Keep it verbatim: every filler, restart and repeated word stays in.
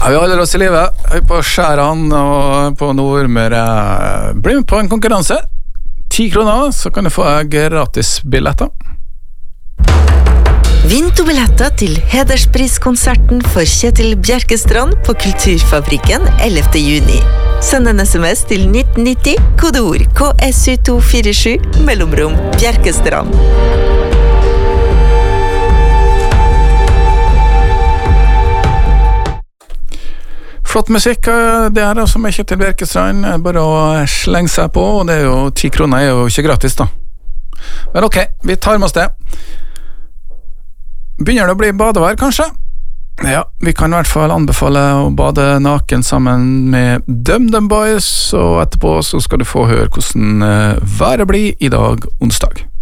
Ja, vi holder oss i livet, høy på Skjæran og på Nordmøre. Bli med på en konkurranse. ti kroner, så kan du få gratis billetter. Vinn to billetter til hederspriskonserten for Kjetil Bjerkestrand på Kulturfabrikken ellevte juni. Send en sms til nitten nitti, kodeord K S U to fire sju, mellomrom Bjerkestrand. Flott musikk, det er det som er Kjetil Bjerkestrand, bare å slenge seg på, og det er jo ti kroner er jo ikke gratis da. Men ok, vi tar med oss det. Begynner det å bli badevær, kanskje? Ja, vi kan i hvert fall anbefale å bade naken sammen med Dum Dum Boys, og etterpå så skal du få høre hvordan været blir i dag, onsdag.